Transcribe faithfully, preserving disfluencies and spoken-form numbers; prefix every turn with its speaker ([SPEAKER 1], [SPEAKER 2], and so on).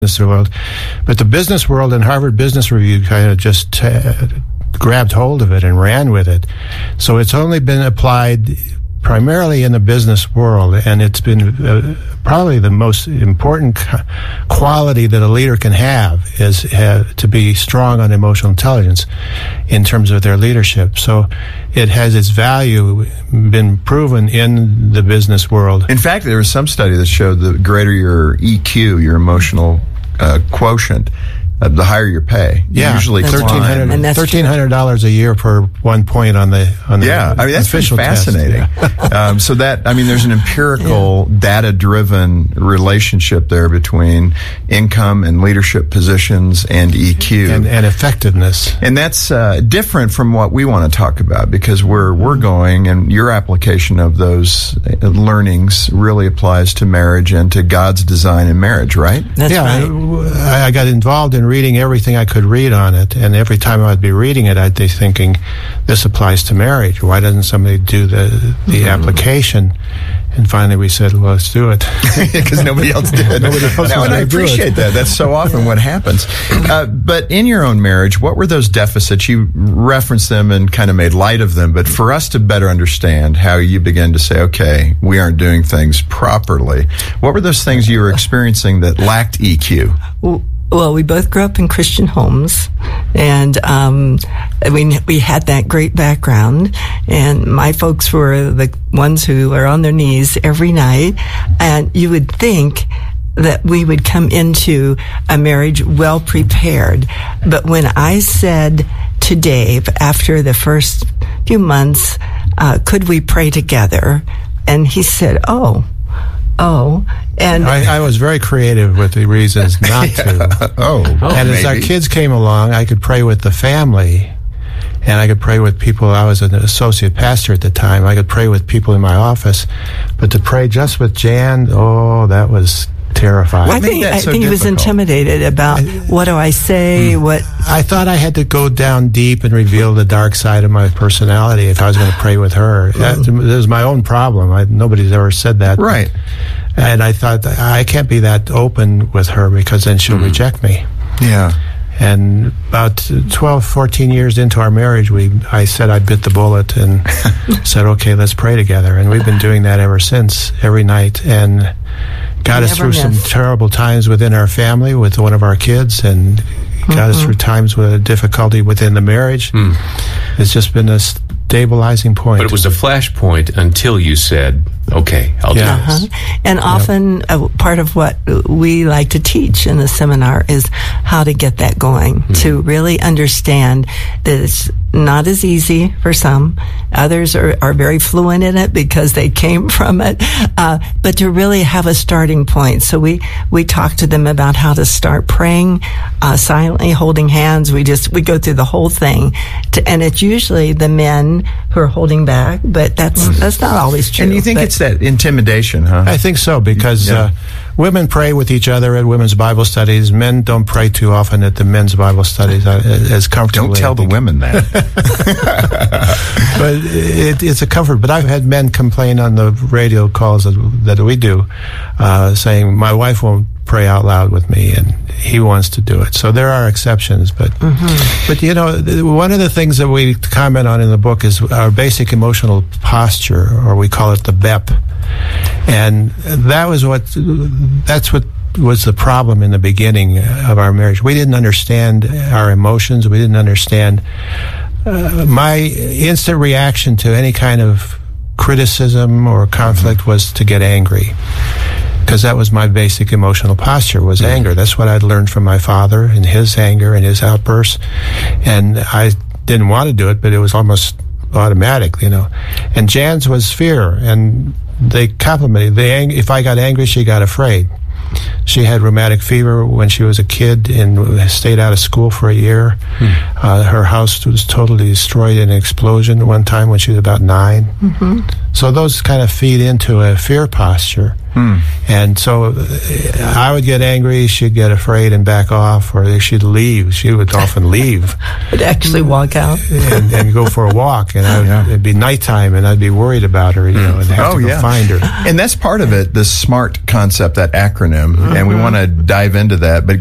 [SPEAKER 1] business world. But the business world and Harvard Business Review kind of just uh, grabbed hold of it and ran with it. So it's only been applied primarily in the business world, and it's been uh, probably the most important quality that a leader can have is uh, to be strong on emotional intelligence in terms of their leadership. So it has its value been proven in the business world.
[SPEAKER 2] In fact, there was some study that showed the greater your E Q, your emotional uh, quotient, Uh, the higher your pay. You
[SPEAKER 1] yeah,
[SPEAKER 2] usually
[SPEAKER 1] thirteen hundred dollars a year per one point on the on the
[SPEAKER 2] yeah. I mean, that's
[SPEAKER 1] official
[SPEAKER 2] fascinating.
[SPEAKER 1] Test,
[SPEAKER 2] yeah. um, so that I mean, there's an empirical, yeah. data-driven relationship there between income and leadership positions and E Q
[SPEAKER 1] and, and effectiveness.
[SPEAKER 2] And that's uh, different from what we want to talk about, because we're we're going, and your application of those learnings really applies to marriage and to God's design in marriage, right?
[SPEAKER 3] That's
[SPEAKER 1] yeah,
[SPEAKER 3] right.
[SPEAKER 1] I, I got involved in reading everything I could read on it, and every time I'd be reading it, I'd be thinking, this applies to marriage. Why doesn't somebody do the the mm-hmm. application? And finally we said, well, let's do it.
[SPEAKER 2] Because nobody else did.
[SPEAKER 1] Nobody else
[SPEAKER 2] no, and I appreciate that. That's so often what happens. Uh, but in your own marriage, what were those deficits? You referenced them and kind of made light of them, but for us to better understand how you began to say, okay, we aren't doing things properly, what were those things you were experiencing that lacked E Q?
[SPEAKER 3] Well, Well, we both grew up in Christian homes, and um, we we had that great background. And my folks were the ones who were on their knees every night. And you would think that we would come into a marriage well prepared. But when I said to Dave after the first few months, uh, could we pray together? And he said, "Oh." Oh, and
[SPEAKER 1] I, I was very creative with the reasons not to.
[SPEAKER 2] oh,
[SPEAKER 1] and
[SPEAKER 2] oh,
[SPEAKER 1] as
[SPEAKER 2] maybe.
[SPEAKER 1] our kids came along, I could pray with the family, and I could pray with people. I was an associate pastor at the time. I could pray with people in my office, but to pray just with Jan, oh, that was terrifying.
[SPEAKER 3] I think, I
[SPEAKER 2] so
[SPEAKER 3] think he was intimidated about what do I say,
[SPEAKER 1] mm,
[SPEAKER 3] what...
[SPEAKER 1] I thought I had to go down deep and reveal the dark side of my personality if I was going to pray with her. That, that was my own problem. I, nobody's ever said that.
[SPEAKER 2] Right.
[SPEAKER 1] And I thought, I can't be that open with her because then she'll mm. reject me.
[SPEAKER 2] Yeah.
[SPEAKER 1] And about twelve, fourteen years into our marriage, we I said I bit the bullet and said, okay, let's pray together. And we've been doing that ever since, every night. And got us through
[SPEAKER 3] miss.
[SPEAKER 1] some terrible times within our family with one of our kids, and got mm-hmm. us through times with difficulty within the marriage. Mm. It's just been a stabilizing point.
[SPEAKER 4] But it was a flashpoint until you said, okay, I'll
[SPEAKER 1] yeah.
[SPEAKER 4] do this.
[SPEAKER 3] Uh-huh. And often yep. uh, part of what we like to teach in the seminar is how to get that going, mm. to really understand that it's not as easy for some. Others are, are very fluent in it because they came from it. Uh, but to really have a starting point. So we, we talk to them about how to start praying, uh, silently holding hands. We just, we go through the whole thing. To, and it's usually the men who are holding back, but that's, mm. that's not always true.
[SPEAKER 2] And you think
[SPEAKER 3] but,
[SPEAKER 2] it's that intimidation, huh?
[SPEAKER 1] I think so, because yeah. uh, women pray with each other at women's Bible studies. Men don't pray too often at the men's Bible studies uh, as comfortably.
[SPEAKER 2] Don't tell the women that.
[SPEAKER 1] But it, it's a comfort. But I've had men complain on the radio calls that, that we do, uh, saying, my wife won't pray out loud with me, and he wants to do it. So there are exceptions, but mm-hmm. but you know, one of the things that we comment on in the book is our basic emotional posture, or we call it the B E P, and that was what that's what was the problem in the beginning of our marriage. We didn't understand our emotions. We didn't understand uh, my instant reaction to any kind of criticism or conflict was to get angry. Because that was my basic emotional posture, was anger. That's what I'd learned from my father and his anger and his outbursts. And I didn't want to do it, but it was almost automatic, you know. And Jan's was fear, and they complimented. They ang- if I got angry, she got afraid. She had rheumatic fever when she was a kid and stayed out of school for a year. Hmm. Uh, her house was totally destroyed in an explosion one time when she was about nine. Mm-hmm. So those kind of feed into a fear posture.
[SPEAKER 2] Hmm.
[SPEAKER 1] And so uh, I would get angry, she'd get afraid and back off, or she'd leave. She would often leave.
[SPEAKER 3] Would actually walk out.
[SPEAKER 1] and, and go for a walk, and I,
[SPEAKER 2] Yeah.
[SPEAKER 1] it'd be nighttime, and I'd be worried about her, you know, and have
[SPEAKER 2] Oh,
[SPEAKER 1] to go
[SPEAKER 2] yeah.
[SPEAKER 1] find her.
[SPEAKER 2] And that's part of it, the SMART concept, that acronym, and we want to dive into that. But